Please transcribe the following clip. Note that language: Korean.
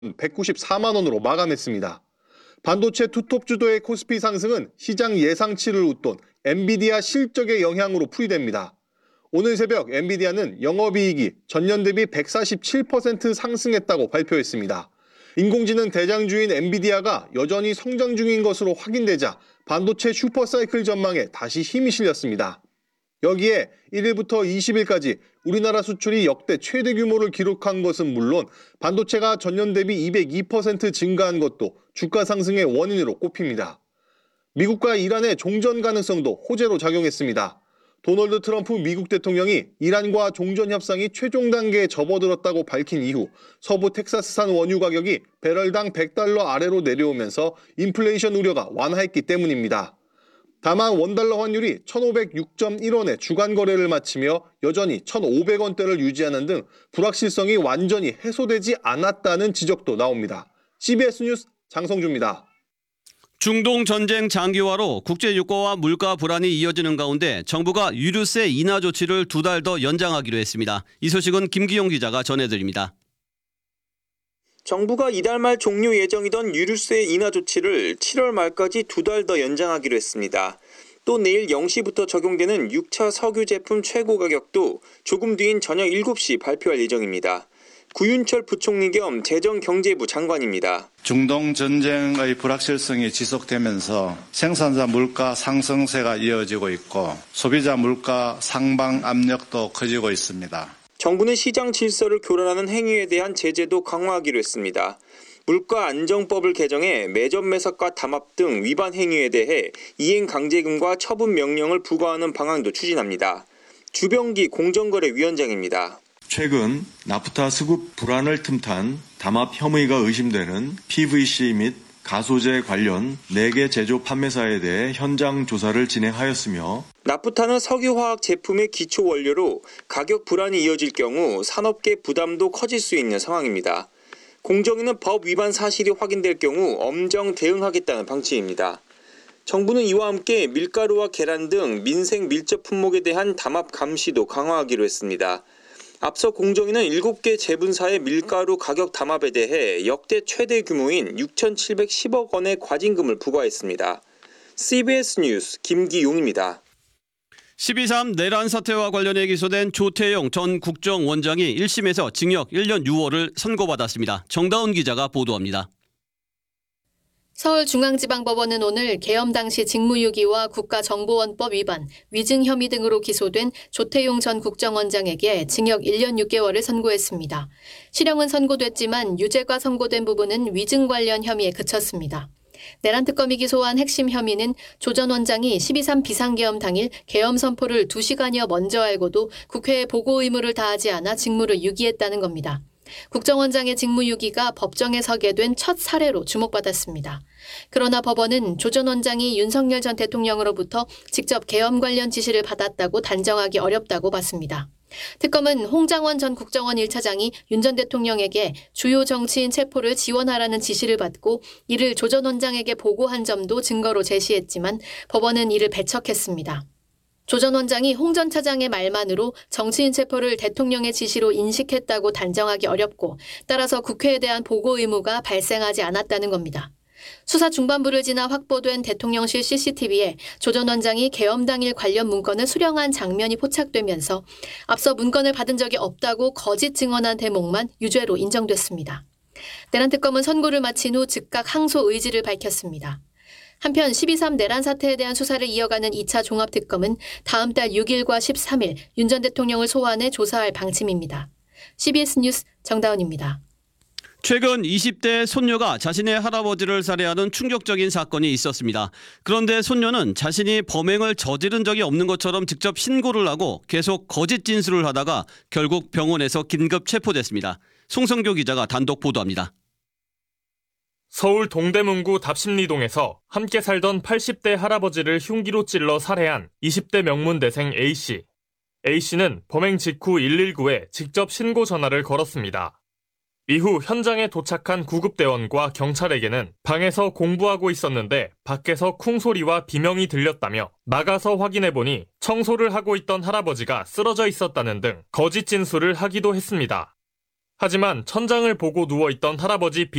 194만 원으로 마감했습니다. 반도체 투톱 주도의 코스피 상승은 시장 예상치를 웃돈 엔비디아 실적의 영향으로 풀이됩니다. 오늘 새벽 엔비디아는 영업이익이 전년 대비 147% 상승했다고 발표했습니다. 인공지능 대장주인 엔비디아가 여전히 성장 중인 것으로 확인되자 반도체 슈퍼사이클 전망에 다시 힘이 실렸습니다. 여기에 1일부터 20일까지 우리나라 수출이 역대 최대 규모를 기록한 것은 물론 반도체가 전년 대비 202% 증가한 것도 주가 상승의 원인으로 꼽힙니다. 미국과 이란의 종전 가능성도 호재로 작용했습니다. 도널드 트럼프 미국 대통령이 이란과 종전 협상이 최종 단계에 접어들었다고 밝힌 이후 서부 텍사스산 원유 가격이 배럴당 $100 아래로 내려오면서 인플레이션 우려가 완화했기 때문입니다. 다만 원달러 환율이 1,506.1원에 주간 거래를 마치며 여전히 1,500원대를 유지하는 등 불확실성이 완전히 해소되지 않았다는 지적도 나옵니다. CBS 뉴스 장성주입니다. 중동 전쟁 장기화로 국제 유가와 물가 불안이 이어지는 가운데 정부가 유류세 인하 조치를 2달 더 연장하기로 했습니다. 이 소식은 김기용 기자가 전해드립니다. 정부가 이달 말 종료 예정이던 유류세 인하 조치를 7월 말까지 2달 더 연장하기로 했습니다. 또 내일 0시부터 적용되는 6차 석유 제품 최고 가격도 조금 뒤인 저녁 7시 발표할 예정입니다. 구윤철 부총리 겸 재정경제부 장관입니다. 중동 전쟁의 불확실성이 지속되면서 생산자 물가 상승세가 이어지고 있고 소비자 물가 상방 압력도 커지고 있습니다. 정부는 시장 질서를 교란하는 행위에 대한 제재도 강화하기로 했습니다. 물가 안정법을 개정해 매점 매석과 담합 등 위반 행위에 대해 이행 강제금과 처분 명령을 부과하는 방안도 추진합니다. 주병기 공정거래위원장입니다. 최근 나프타 수급 불안을 틈탄 담합 혐의가 의심되는 PVC 및 가소제 관련 4개 제조 판매사에 대해 현장 조사를 진행하였으며 나프타는 석유화학 제품의 기초 원료로 가격 불안이 이어질 경우 산업계 부담도 커질 수 있는 상황입니다. 공정위는 법 위반 사실이 확인될 경우 엄정 대응하겠다는 방침입니다. 정부는 이와 함께 밀가루와 계란 등 민생 밀접 품목에 대한 담합 감시도 강화하기로 했습니다. 앞서 공정위는 7개 제분사의 밀가루 가격 담합에 대해 역대 최대 규모인 6,710억 원의 과징금을 부과했습니다. CBS 뉴스 김기용입니다. 12.3 내란 사태와 관련해 기소된 조태용 전 국정원장이 1심에서 징역 1년 6월을 선고받았습니다. 정다운 기자가 보도합니다. 서울중앙지방법원은 오늘 계엄 당시 직무유기와 국가정보원법 위반, 위증 혐의 등으로 기소된 조태용 전 국정원장에게 징역 1년 6개월을 선고했습니다. 실형은 선고됐지만 유죄가 선고된 부분은 위증 관련 혐의에 그쳤습니다. 내란특검이 기소한 핵심 혐의는 조 전 원장이 12.3 비상계엄 당일 계엄 선포를 2시간여 먼저 알고도 국회에 보고 의무를 다하지 않아 직무를 유기했다는 겁니다. 국정원장의 직무유기가 법정에 서게 된 첫 사례로 주목받았습니다. 그러나 법원은 조 전 원장이 윤석열 전 대통령으로부터 직접 계엄 관련 지시를 받았다고 단정하기 어렵다고 봤습니다. 특검은 홍장원 전 국정원 1차장이 윤 전 대통령에게 주요 정치인 체포를 지원하라는 지시를 받고 이를 조 전 원장에게 보고한 점도 증거로 제시했지만 법원은 이를 배척했습니다. 조 전 원장이 홍 전 차장의 말만으로 정치인 체포를 대통령의 지시로 인식했다고 단정하기 어렵고 따라서 국회에 대한 보고 의무가 발생하지 않았다는 겁니다. 수사 중반부를 지나 확보된 대통령실 CCTV에 조 전 원장이 계엄 당일 관련 문건을 수령한 장면이 포착되면서 앞서 문건을 받은 적이 없다고 거짓 증언한 대목만 유죄로 인정됐습니다. 내란특검은 선고를 마친 후 즉각 항소 의지를 밝혔습니다. 한편 12.3 내란 사태에 대한 수사를 이어가는 2차 종합특검은 다음 달 6일과 13일 윤 전 대통령을 소환해 조사할 방침입니다. CBS 뉴스 정다운입니다. 최근 20대 손녀가 자신의 할아버지를 살해하는 충격적인 사건이 있었습니다. 그런데 손녀는 자신이 범행을 저지른 적이 없는 것처럼 직접 신고를 하고 계속 거짓 진술을 하다가 결국 병원에서 긴급 체포됐습니다. 송성교 기자가 단독 보도합니다. 서울 동대문구 답심리동에서 함께 살던 80대 할아버지를 흉기로 찔러 살해한 20대 명문대생 A씨. A씨는 범행 직후 119에 직접 신고 전화를 걸었습니다. 이후 현장에 도착한 구급대원과 경찰에게는 방에서 공부하고 있었는데 밖에서 쿵소리와 비명이 들렸다며 나가서 확인해보니 청소를 하고 있던 할아버지가 쓰러져 있었다는 등 거짓 진술을 하기도 했습니다. 하지만 천장을 보고 누워있던 할아버지